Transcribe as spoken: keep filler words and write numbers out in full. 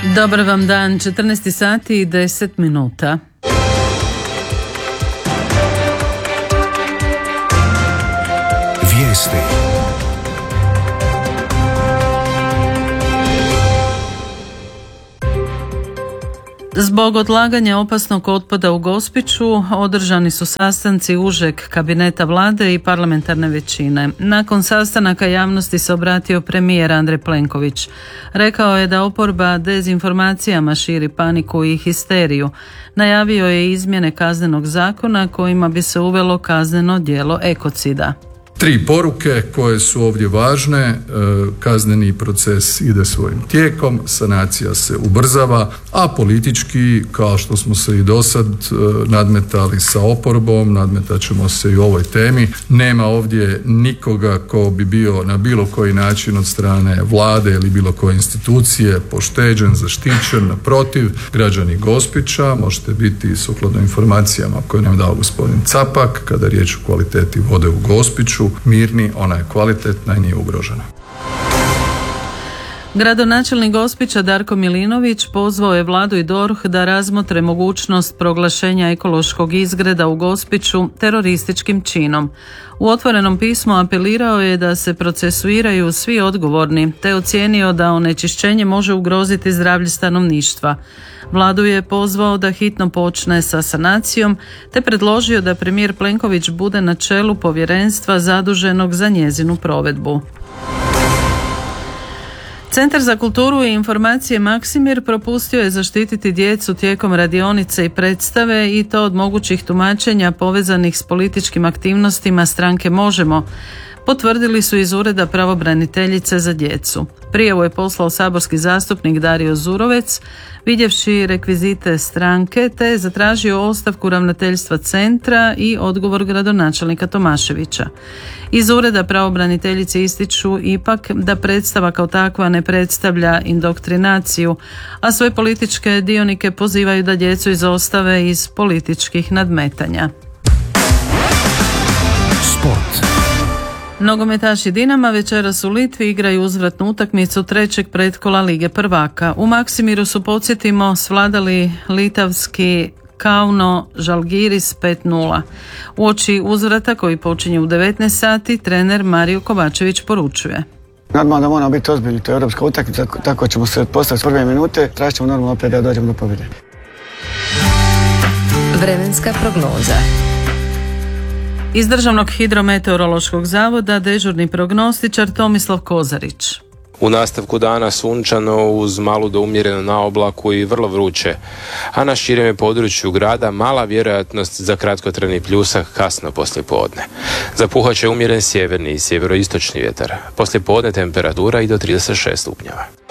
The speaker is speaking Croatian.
Dobar vam dan, četrnaest sati i deset minuta. Vijesti. Zbog odlaganja opasnog otpada u Gospiću održani su sastanci užeg kabineta vlade i parlamentarne većine. Nakon sastanaka javnosti se obratio premijer Andrej Plenković. Rekao je da oporba dezinformacijama širi paniku i histeriju. Najavio je izmjene kaznenog zakona kojima bi se uvelo kazneno djelo ekocida. Tri poruke koje su ovdje važne. Kazneni proces ide svojim tijekom, sanacija se ubrzava, a politički, kao što smo se i dosad nadmetali sa oporbom, nadmetat ćemo se i u ovoj temi. Nema ovdje nikoga ko bi bio na bilo koji način od strane vlade ili bilo koje institucije pošteđen, zaštićen. Naprotiv, građani Gospića možete biti sukladno informacijama koje nam dao gospodin Capak, kada je riječ o kvaliteti vode u Gospiću, mirni, ona je kvalitetna i nije ugrožena. Gradonačelnik Gospića Darko Milinović pozvao je vladu i D O R H da razmotre mogućnost proglašenja ekološkog izgreda u Gospiću terorističkim činom. U otvorenom pismu apelirao je da se procesuiraju svi odgovorni, te ocijenio da onečišćenje može ugroziti zdravlje stanovništva. Vladu je pozvao da hitno počne sa sanacijom, te predložio da premijer Plenković bude na čelu povjerenstva zaduženog za njezinu provedbu. Centar za kulturu i informacije Maksimir propustio je zaštititi djecu tijekom radionice i predstave i to od mogućih tumačenja povezanih s političkim aktivnostima stranke Možemo, potvrdili su iz Ureda pravobraniteljice za djecu. Prijavu je poslao saborski zastupnik Dario Zurovec, vidjevši rekvizite stranke, te je zatražio ostavku ravnateljstva centra i odgovor gradonačelnika Tomaševića. Iz Ureda pravobraniteljice ističu ipak da predstava kao takva ne predstavlja indoktrinaciju, a sve političke dionike pozivaju da djecu izostave iz političkih nadmetanja. Sport. Nogometaši Dinama večeras u Litvi igraju uzvratnu utakmicu trećeg pretkola Lige prvaka. U Maksimiru su, podsjetimo, svladali litavski Kauno Žalgiris pet nula. Uoči uzvrata koji počinje u devetnaest sati, trener Mario Kovačević poručuje: Normalno da moramo biti ozbiljni, to je europska utakmica, tako ćemo se postaviti s prve minute, tražit ćemo normalno opet da dođemo do pobjede. Vremenska prognoza. Iz Državnog hidrometeorološkog zavoda dežurni prognostičar Tomislav Kozarić. U nastavku dana sunčano uz malu do umjereno na oblaku i vrlo vruće, a na širem području grada mala vjerojatnost za kratkotrajni pljusak kasno poslijepodne. Zapuhat će umjeren sjeverni i sjeveroistočni vjetar. Poslijepodne temperatura i do trideset šest stupnjeva.